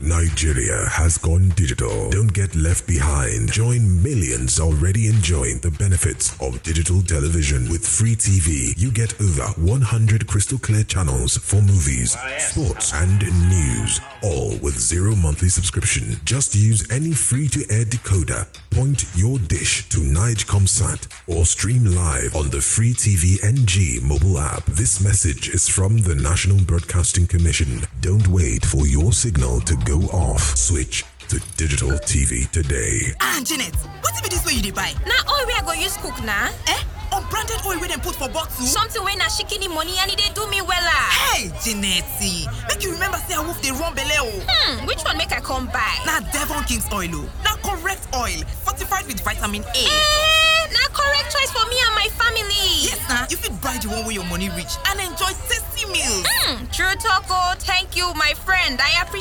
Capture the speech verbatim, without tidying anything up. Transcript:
Nigeria has gone digital. Don't get left behind. Join millions already enjoying the benefits of digital television. With Free T V, you get over one hundred crystal clear channels for movies, sports, and news, all with zero monthly subscription. Just use any free-to-air decoder, point your dish to Nigecomsat, or stream live on the Free T V N G mobile app. This message is from the National Broadcasting Commission. Don't wait for your signal to go off. Switch to digital T V today. Ah, Janet, what's be this way you dey buy? Now all we are going to use cook now. Eh? Unbranded oil wey dem put for bottle? Something wey na shikini money and it dey do me wella. Hey, Janet, make you remember say I wolf dey run belle o. Hmm, which one make I come buy? Na Devon King's oil o. Na correct oil, fortified with vitamin A. Eh, na correct choice for me and my family. Yes, na. You fit buy the one wey your money reach and enjoy tasty meals. Hmm, true talk o. Thank you, my friend. I appreciate